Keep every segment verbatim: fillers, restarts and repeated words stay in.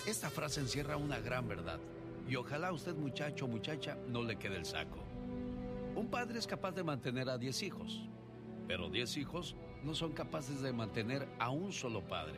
Esta frase encierra una gran verdad y ojalá a usted, muchacho o muchacha, no le quede el saco. Un padre es capaz de mantener a diez hijos, pero diez hijos no son capaces de mantener a un solo padre.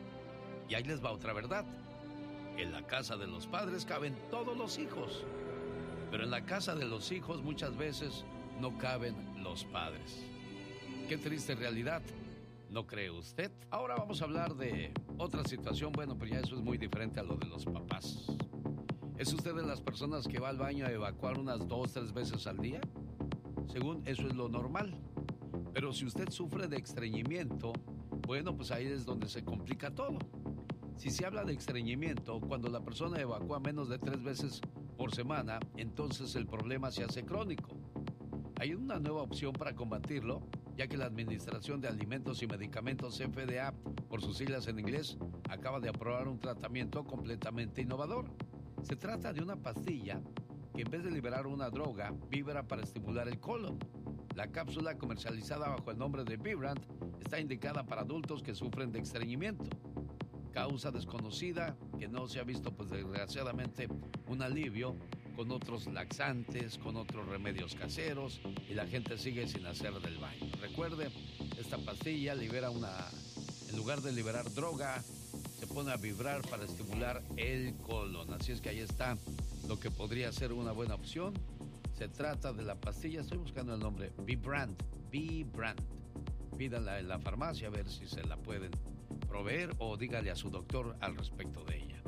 Y ahí les va otra verdad. En la casa de los padres caben todos los hijos, pero en la casa de los hijos muchas veces no caben los padres. Qué triste realidad, ¿no cree usted? Ahora vamos a hablar de otra situación, bueno, pero ya eso es muy diferente a lo de los papás. ¿Es usted de las personas que va al baño a evacuar unas dos, tres veces al día? Según eso es lo normal. Pero si usted sufre de estreñimiento, bueno, pues ahí es donde se complica todo. Si se habla de estreñimiento, cuando la persona evacúa menos de tres veces por semana, entonces el problema se hace crónico. Hay una nueva opción para combatirlo, ya que la Administración de Alimentos y Medicamentos, F D A, por sus siglas en inglés, acaba de aprobar un tratamiento completamente innovador. Se trata de una pastilla que en vez de liberar una droga, vibra para estimular el colon. La cápsula, comercializada bajo el nombre de Vibrant, está indicada para adultos que sufren de estreñimiento. Causa desconocida que no se ha visto, pues desgraciadamente, un alivio con otros laxantes, con otros remedios caseros, y la gente sigue sin hacer del baño. Recuerde, esta pastilla libera una, en lugar de liberar droga, se pone a vibrar para estimular el colon. Así es que ahí está lo que podría ser una buena opción. Se trata de la pastilla, estoy buscando el nombre, Vibrant, Vibrant. Pídanla en la farmacia a ver si se la pueden proveer o dígale a su doctor al respecto de ella.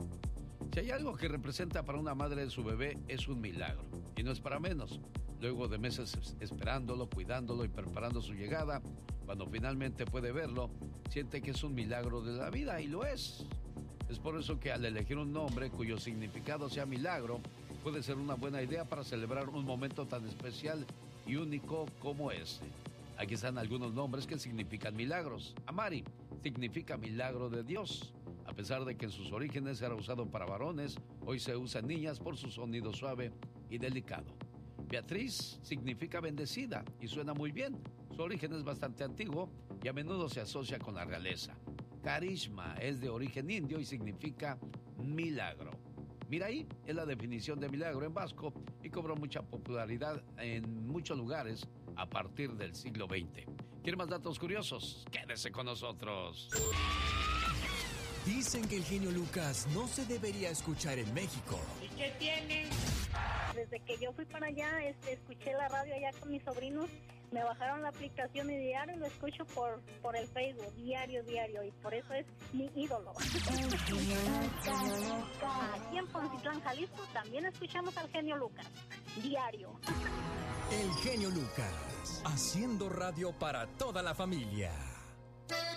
Si hay algo que representa para una madre de su bebé, es un milagro. Y no es para menos. Luego de meses esperándolo, cuidándolo y preparando su llegada, cuando finalmente puede verlo, siente que es un milagro de la vida, y lo es. Es por eso que al elegir un nombre cuyo significado sea milagro, puede ser una buena idea para celebrar un momento tan especial y único como este. Aquí están algunos nombres que significan milagros. Amari significa milagro de Dios. A pesar de que en sus orígenes era usado para varones, hoy se usa en niñas por su sonido suave y delicado. Beatriz significa bendecida y suena muy bien. Su origen es bastante antiguo y a menudo se asocia con la realeza. Carisma es de origen indio y significa milagro. Miraí es la definición de milagro en vasco y cobró mucha popularidad en muchos lugares a partir del siglo veinte. ¿Quiere más datos curiosos? Quédese con nosotros. Dicen que el genio Lucas no se debería escuchar en México. ¿Y qué tiene? Desde que yo fui para allá, este, escuché la radio allá con mis sobrinos, me bajaron la aplicación y diario lo escucho por, por el Facebook, diario, diario, y por eso es mi ídolo. Aquí en Poncitlán, Jalisco, también escuchamos al genio Lucas, diario. El genio Lucas, haciendo radio para toda la familia.